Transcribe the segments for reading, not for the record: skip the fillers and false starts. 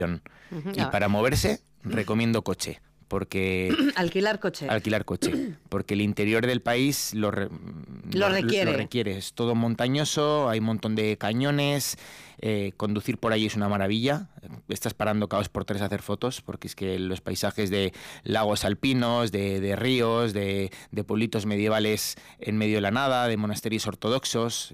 Y para moverse, recomiendo coche. Porque alquilar coche, porque el interior del país lo requiere. Es todo montañoso, hay un montón de cañones, conducir por ahí es una maravilla. Estás parando cada 2x3 a hacer fotos, porque es que los paisajes de lagos alpinos, de ríos, de pueblitos medievales en medio de la nada, de monasterios ortodoxos,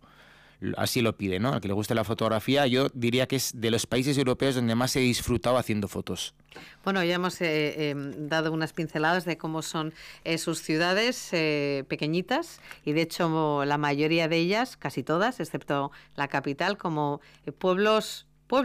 así lo pide, ¿no? Al que le guste la fotografía, yo diría que es de los países europeos donde más he disfrutado haciendo fotos. Bueno, ya hemos dado unas pinceladas de cómo son sus ciudades pequeñitas, y de hecho la mayoría de ellas, casi todas, excepto la capital, como pueblos,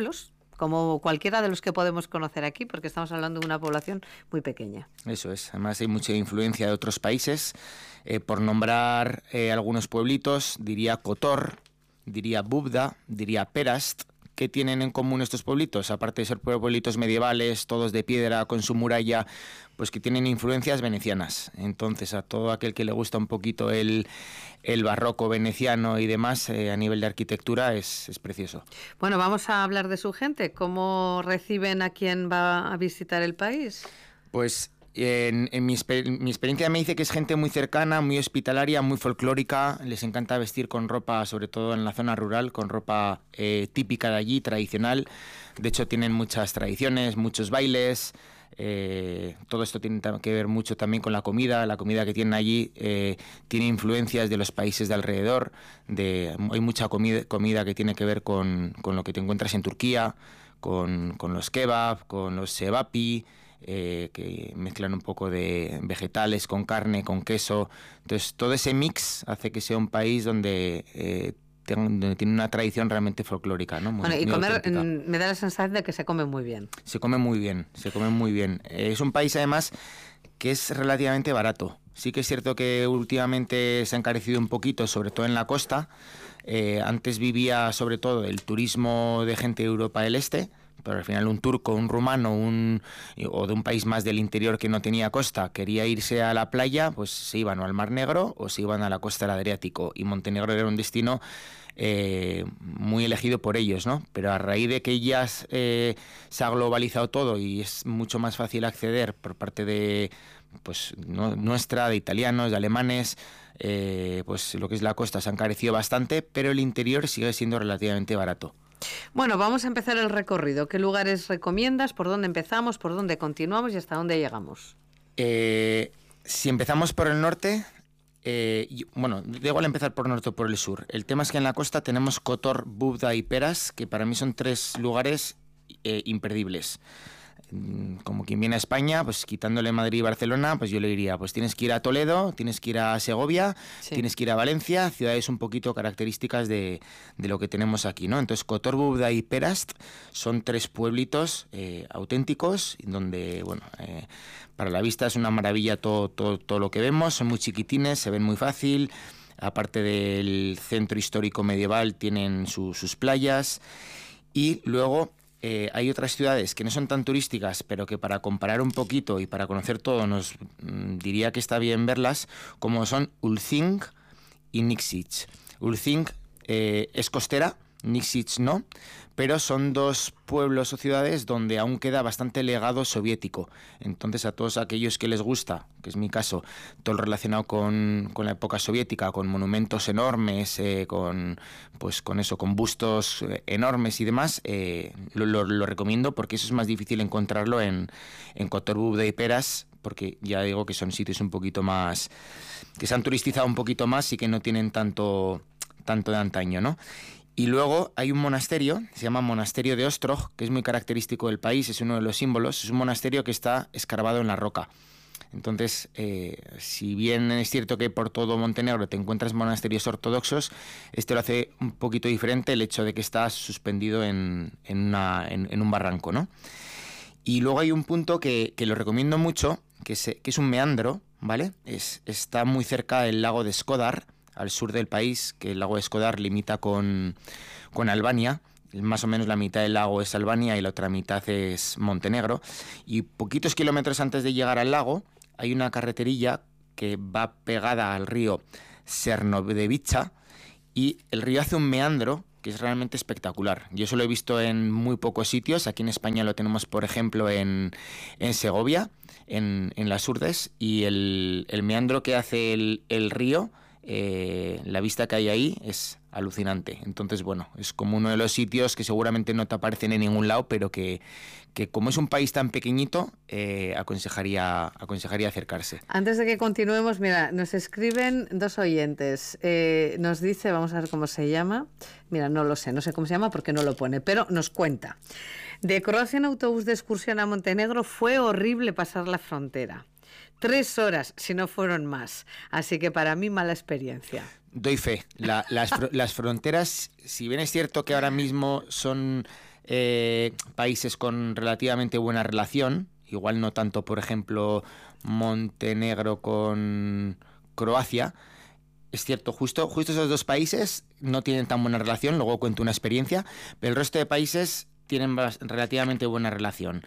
como cualquiera de los que podemos conocer aquí, porque estamos hablando de una población muy pequeña. Eso es, además hay mucha influencia de otros países. Por nombrar algunos pueblitos, diría Kotor, diría Bubda, diría Perast. ¿Qué tienen en común estos pueblitos? Aparte de ser pueblitos medievales, todos de piedra, con su muralla, pues que tienen influencias venecianas. Entonces, a todo aquel que le gusta un poquito el barroco veneciano y demás, a nivel de arquitectura, es precioso. Bueno, vamos a hablar de su gente. ¿Cómo reciben a quien va a visitar el país? Pues en mi experiencia me dice que es gente muy cercana, muy hospitalaria, muy folclórica. Les encanta vestir con ropa, sobre todo en la zona rural, con ropa típica de allí, tradicional. De hecho, tienen muchas tradiciones, muchos bailes. Todo esto tiene que ver mucho también con la comida. La comida que tienen allí tiene influencias de los países de alrededor. Hay mucha comida que tiene que ver con lo que te encuentras en Turquía, con los kebab, con los sebapi, que mezclan un poco de vegetales con carne, con queso. Entonces todo ese mix hace que sea un país donde tiene una tradición realmente folclórica, ¿no? Bueno, y comer, me da la sensación de que se come muy bien. Se come muy bien. Es un país además que es relativamente barato. Sí que es cierto que últimamente se ha encarecido un poquito, sobre todo en la costa. Antes vivía sobre todo el turismo de gente de Europa del Este, pero al final un turco, un rumano, o de un país más del interior que no tenía costa, quería irse a la playa, pues se iban o al Mar Negro o se iban a la costa del Adriático, y Montenegro era un destino muy elegido por ellos, ¿no? Pero a raíz de que ya se ha globalizado todo y es mucho más fácil acceder por parte de nuestra, de italianos, de alemanes, pues lo que es la costa se ha encarecido bastante, pero el interior sigue siendo relativamente barato. Bueno, vamos a empezar el recorrido. ¿Qué lugares recomiendas? ¿Por dónde empezamos? ¿Por dónde continuamos? ¿Y hasta dónde llegamos? Si empezamos por el norte, da igual empezar por el norte o por el sur. El tema es que en la costa tenemos Kotor, Bubda y Peras, que para mí son 3 lugares imperdibles. Como quien viene a España, pues quitándole Madrid y Barcelona, pues yo le diría, pues tienes que ir a Toledo, tienes que ir a Segovia, sí, tienes que ir a Valencia, ciudades un poquito características de lo que tenemos aquí, ¿no? Entonces, Kotor, Bubda y Perast son 3 pueblitos auténticos, donde, para la vista es una maravilla todo lo que vemos. Son muy chiquitines, se ven muy fácil. Aparte del centro histórico medieval, tienen sus playas. Y luego hay otras ciudades que no son tan turísticas, pero que para comparar un poquito y para conocer todo nos diría que está bien verlas, como son Ulcinj y Nikšić. Ulcinj es costera, Nikšić no, pero son 2 pueblos o ciudades donde aún queda bastante legado soviético. Entonces, a todos aquellos que les gusta, que es mi caso, todo lo relacionado con la época soviética, con monumentos enormes, con bustos enormes y demás, lo recomiendo, porque eso es más difícil encontrarlo en Kotor, Bubda y Peras, porque ya digo que son sitios un poquito más, que se han turistizado un poquito más y que no tienen tanto de antaño, ¿no? Y luego hay un monasterio, se llama Monasterio de Ostrog, que es muy característico del país, es uno de los símbolos. Es un monasterio que está escarbado en la roca. Entonces, si bien es cierto que por todo Montenegro te encuentras monasterios ortodoxos, este lo hace un poquito diferente, el hecho de que está suspendido en un barranco, ¿no? Y luego hay un punto que lo recomiendo mucho, que es un meandro, ¿vale? Está muy cerca del lago de Skodar, al sur del país, que el lago de Skodar limita con Albania. Más o menos la mitad del lago es Albania y la otra mitad es Montenegro. Y poquitos kilómetros antes de llegar al lago hay una carreterilla que va pegada al río Černovica, y el río hace un meandro que es realmente espectacular. Yo eso lo he visto en muy pocos sitios. Aquí en España lo tenemos, por ejemplo, en Segovia, en las Urdes, y el meandro que hace el río, la vista que hay ahí es alucinante. Entonces, bueno, es como uno de los sitios que seguramente no te aparecen en ningún lado, pero que como es un país tan pequeñito, aconsejaría acercarse. Antes de que continuemos, mira, nos escriben dos oyentes. Nos dice, vamos a ver cómo se llama. Mira, no sé cómo se llama porque no lo pone, pero nos cuenta. De Croacia en autobús de excursión a Montenegro fue horrible pasar la frontera. 3 horas, si no fueron más. Así que para mí, mala experiencia. Doy fe. Las fronteras, si bien es cierto que ahora mismo son países con relativamente buena relación, igual no tanto, por ejemplo, Montenegro con Croacia, es cierto, justo esos dos países no tienen tan buena relación, luego cuento una experiencia, pero el resto de países tienen relativamente buena relación.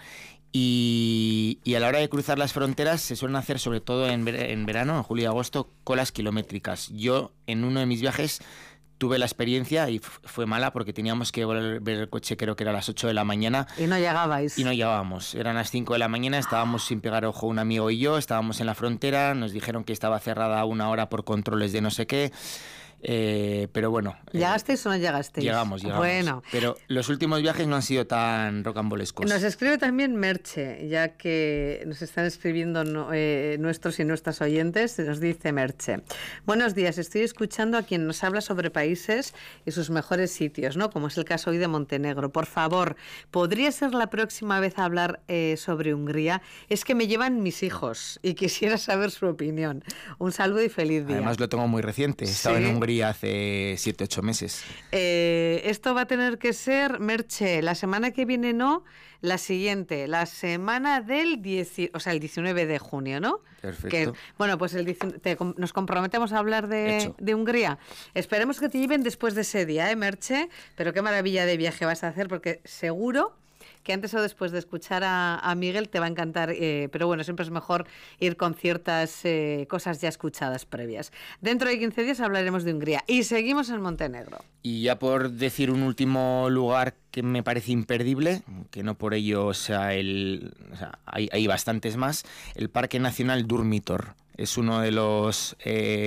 Y a la hora de cruzar las fronteras se suelen hacer, sobre todo en verano, en julio y agosto, colas kilométricas. Yo, en uno de mis viajes, tuve la experiencia y fue mala porque teníamos que volver el coche, creo que era a las 8 de la mañana. Y no llegabais. Y no llegábamos. Eran las 5 de la mañana, estábamos sin pegar ojo un amigo y yo, estábamos en la frontera, nos dijeron que estaba cerrada 1 hora por controles de no sé qué. Pero bueno. ¿Llegasteis o no llegasteis? Llegamos. Bueno. Pero los últimos viajes no han sido tan rocambolescos. Nos escribe también Merche, ya que nos están escribiendo nuestros y nuestras oyentes. Nos dice Merche: buenos días, estoy escuchando a quien nos habla sobre países y sus mejores sitios, ¿no? Como es el caso hoy de Montenegro. Por favor, ¿podría ser la próxima vez hablar sobre Hungría? Es que me llevan mis hijos y quisiera saber su opinión. Un saludo y feliz día. Además lo tengo muy reciente. Estaba en Hungría hace 7-8 meses. Esto va a tener que ser, Merche, la semana que viene no, la siguiente, la semana del el 19 de junio, ¿no? Perfecto. Bueno, pues nos comprometemos a hablar de Hungría. Esperemos que te lleven después de ese día, Merche? Pero qué maravilla de viaje vas a hacer, porque seguro que antes o después de escuchar a Miguel te va a encantar, pero bueno, siempre es mejor ir con ciertas cosas ya escuchadas previas. Dentro de 15 días hablaremos de Hungría y seguimos en Montenegro. Y ya por decir un último lugar que me parece imperdible, que no por ello hay bastantes más, el Parque Nacional Durmitor. Es uno de los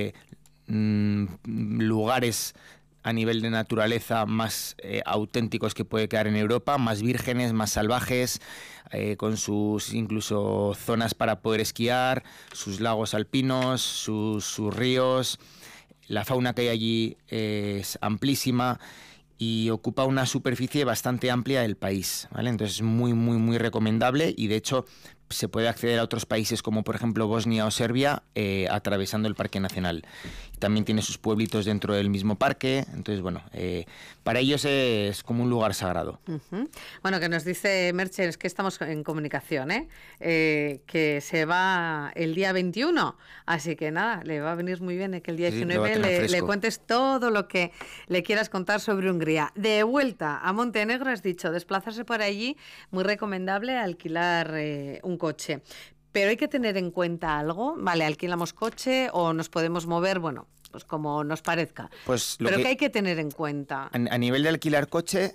lugares a nivel de naturaleza más auténticos que puede quedar en Europa, más vírgenes, más salvajes, con sus incluso zonas para poder esquiar, sus lagos alpinos, sus ríos. La fauna que hay allí es amplísima y ocupa una superficie bastante amplia del país, ¿vale? Entonces es muy, muy, muy recomendable y de hecho se puede acceder a otros países como por ejemplo Bosnia o Serbia atravesando el Parque Nacional. También tiene sus pueblitos dentro del mismo parque, entonces bueno, para ellos es como un lugar sagrado. Uh-huh. Bueno, que nos dice Merche, es que estamos en comunicación, que se va el día 21, así que nada, le va a venir muy bien que el día 19 le cuentes todo lo que le quieras contar sobre Hungría. De vuelta a Montenegro, has dicho, desplazarse por allí, muy recomendable alquilar un coche. Pero hay que tener en cuenta algo, ¿vale? Alquilamos coche o nos podemos mover, bueno, pues como nos parezca. Pues pero que hay que tener en cuenta. A nivel de alquilar coche,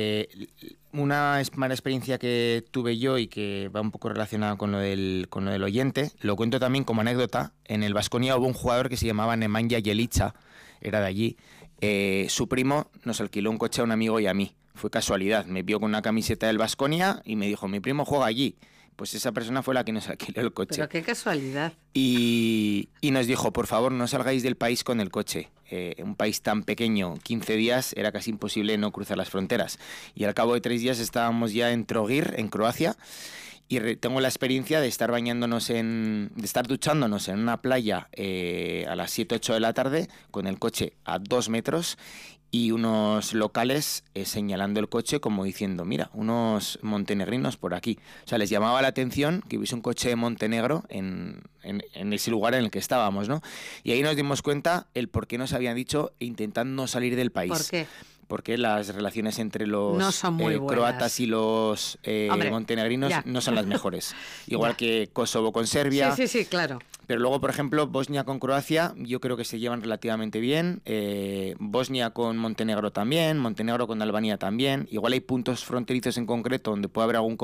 una mala experiencia que tuve yo y que va un poco relacionada con lo del oyente, lo cuento también como anécdota. En el Baskonia hubo un jugador que se llamaba Nemanja Jelica, era de allí. Su primo nos alquiló un coche a un amigo y a mí. Fue casualidad, me vio con una camiseta del Baskonia y me dijo, mi primo juega allí. Pues esa persona fue la que nos alquiló el coche. Pero qué casualidad. Y nos dijo, por favor, no salgáis del país con el coche. Un país tan pequeño, 15 días, era casi imposible no cruzar las fronteras. Y al cabo de 3 días estábamos ya en Trogir, en Croacia, y tengo la experiencia de estar de estar duchándonos en una playa a las 7-8 de la tarde, con el coche a 2 metros, y unos locales señalando el coche como diciendo, mira, unos montenegrinos por aquí. O sea, les llamaba la atención que hubiese un coche de Montenegro en ese lugar en el que estábamos, ¿no? Y ahí nos dimos cuenta el por qué nos habían dicho intentando no salir del país. ¿Por qué? porque las relaciones entre los no son muy croatas y los montenegrinos ya. no son las mejores. Igual que Kosovo con Serbia. Sí, claro. Pero luego, por ejemplo, Bosnia con Croacia, yo creo que se llevan relativamente bien. Bosnia con Montenegro también, Montenegro con Albania también. Igual hay puntos fronterizos en concreto donde puede haber algún